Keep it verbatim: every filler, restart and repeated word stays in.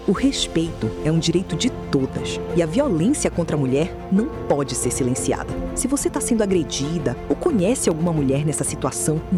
O respeito é um direito de todas e a violência contra a mulher não pode ser silenciada. Se você está sendo agredida ou conhece alguma mulher nessa situação,